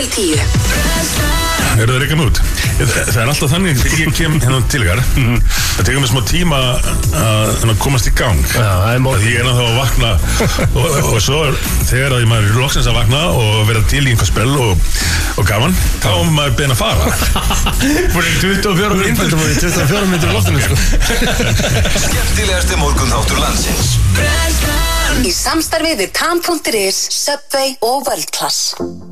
10. Eru það reykjum út? Það er alltaf þannig þegar ég kem hérna til ykkar. Það tekur mig smá tíma að komast í gang. Já, það er Því ég er náttúrulega að vakna og svo þegar að maður er loksins að vakna og vera til í einhver spell og gaman, þá er maður beðinn að fara. Fyrir 24 mínútur og 24 mínútur í loftinu, sko. Skemmtilegasti morgunþáttur landsins. Í samstarfi við Tam.is, Subway og World Class.